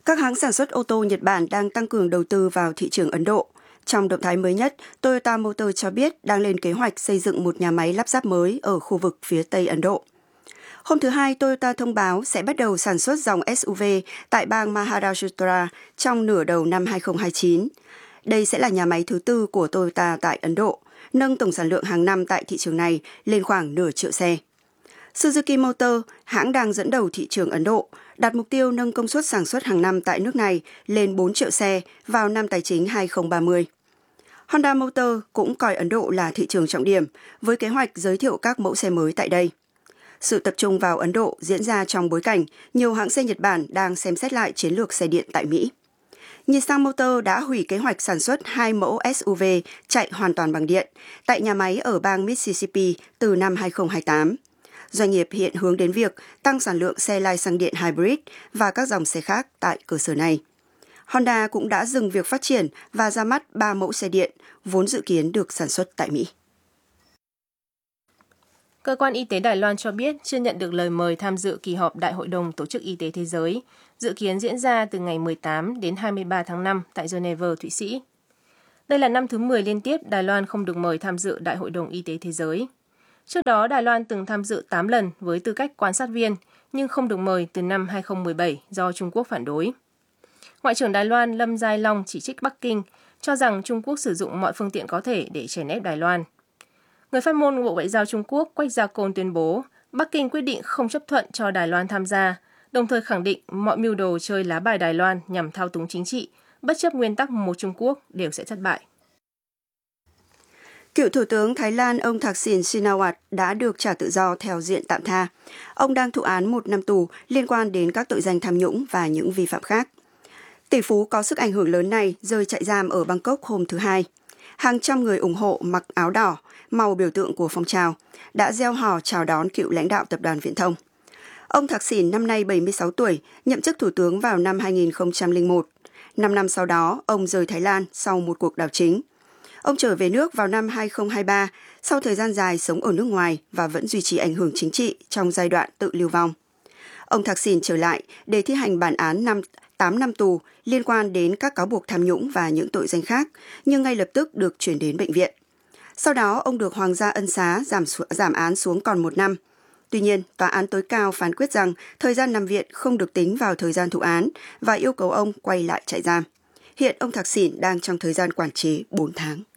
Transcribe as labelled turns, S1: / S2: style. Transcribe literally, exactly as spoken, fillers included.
S1: Các hãng sản xuất ô tô Nhật Bản đang tăng cường đầu tư vào thị trường Ấn Độ. Trong động thái mới nhất, Toyota Motor cho biết đang lên kế hoạch xây dựng một nhà máy lắp ráp mới ở khu vực phía Tây Ấn Độ. Hôm thứ Hai, Toyota thông báo sẽ bắt đầu sản xuất dòng ét u vê tại bang Maharashtra trong nửa đầu năm hai không hai chín. Đây sẽ là nhà máy thứ tư của Toyota tại Ấn Độ, nâng tổng sản lượng hàng năm tại thị trường này lên khoảng nửa triệu xe. Suzuki Motor, hãng đang dẫn đầu thị trường Ấn Độ, đặt mục tiêu nâng công suất sản xuất hàng năm tại nước này lên bốn triệu xe vào năm tài chính hai không ba không. Honda Motor cũng coi Ấn Độ là thị trường trọng điểm, với kế hoạch giới thiệu các mẫu xe mới tại đây. Sự tập trung vào Ấn Độ diễn ra trong bối cảnh nhiều hãng xe Nhật Bản đang xem xét lại chiến lược xe điện tại Mỹ. Nissan Motor đã hủy kế hoạch sản xuất hai mẫu ét u vê chạy hoàn toàn bằng điện tại nhà máy ở bang Mississippi từ năm hai không hai tám. Doanh nghiệp hiện hướng đến việc tăng sản lượng xe lai xăng điện hybrid và các dòng xe khác tại cơ sở này. Honda cũng đã dừng việc phát triển và ra mắt ba mẫu xe điện, vốn dự kiến được sản xuất tại Mỹ.
S2: Cơ quan y tế Đài Loan cho biết chưa nhận được lời mời tham dự kỳ họp Đại hội đồng Tổ chức Y tế Thế giới, dự kiến diễn ra từ ngày mười tám đến hai mươi ba tháng năm tại Geneva, Thụy Sĩ. Đây là năm thứ mười liên tiếp Đài Loan không được mời tham dự Đại hội đồng Y tế Thế giới. Trước đó, Đài Loan từng tham dự tám lần với tư cách quan sát viên, nhưng không được mời từ năm hai không một bảy do Trung Quốc phản đối. Ngoại trưởng Đài Loan Lâm Giai Long chỉ trích Bắc Kinh, cho rằng Trung Quốc sử dụng mọi phương tiện có thể để chèn ép Đài Loan. Người phát ngôn Bộ Ngoại giao Trung Quốc Quách Gia Côn tuyên bố Bắc Kinh quyết định không chấp thuận cho Đài Loan tham gia, đồng thời khẳng định mọi mưu đồ chơi lá bài Đài Loan nhằm thao túng chính trị, bất chấp nguyên tắc một Trung Quốc đều sẽ thất bại.
S1: Cựu Thủ tướng Thái Lan ông Thaksin Shinawatra đã được trả tự do theo diện tạm tha. Ông đang thụ án một năm tù liên quan đến các tội danh tham nhũng và những vi phạm khác. Tỷ phú có sức ảnh hưởng lớn này rời trại giam ở Bangkok hôm thứ Hai. Hàng trăm người ủng hộ mặc áo đỏ, màu biểu tượng của phong trào, đã reo hò chào đón cựu lãnh đạo tập đoàn Viễn thông. Ông Thaksin năm nay bảy mươi sáu tuổi, nhậm chức thủ tướng vào năm hai không không một. Năm năm sau đó, ông rời Thái Lan sau một cuộc đảo chính. Ông trở về nước vào năm hai không hai ba, sau thời gian dài sống ở nước ngoài và vẫn duy trì ảnh hưởng chính trị trong giai đoạn tự lưu vong. Ông Thaksin trở lại để thi hành bản án năm, tám năm tù liên quan đến các cáo buộc tham nhũng và những tội danh khác, nhưng ngay lập tức được chuyển đến bệnh viện. Sau đó, ông được Hoàng gia ân xá giảm, giảm án xuống còn một năm. Tuy nhiên, Tòa án tối cao phán quyết rằng thời gian nằm viện không được tính vào thời gian thụ án và yêu cầu ông quay lại trại giam. Hiện ông Thaksin đang trong thời gian quản chế bốn tháng.